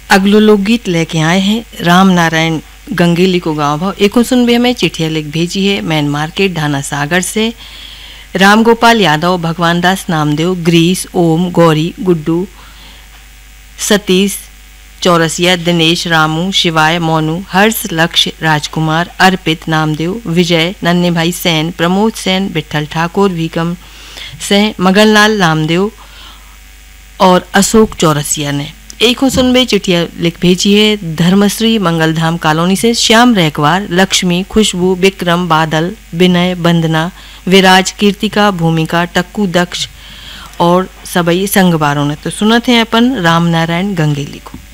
अगलो लोकगीत लेके आए हैं राम नारायण गंगेली को गाँव भाव। एको सुनबे हमें चिट्ठिया लिख भेजी है मैन मार्केट ढाना सागर से। राम गोपाल यादव, भगवान दास नामदेव, ग्रीस, ओम, गौरी, गुड्डू, सतीश, चौरसिया, दिनेश, रामू, शिवाय, मोनू, हर्ष, लक्ष्य, राजकुमार, अर्पित, नामदेव, विजय, नन्हे भाई सेन, प्रमोद सेन, विठल ठाकुर, भीकम से, मगनलाल नामदेव और अशोक चौरसिया ने एक हो सुनबे चिट्ठिया लिख भेजी है धर्मश्री मंगलधाम कॉलोनी से। श्याम रैकवार, लक्ष्मी, खुशबू, विक्रम, बादल, विनय, वंदना, विराज, कीर्तिका, भूमिका, टक्कू, दक्ष और सबई संगवारों ने। तो सुनते हैं अपन राम नारायण गंगेली को।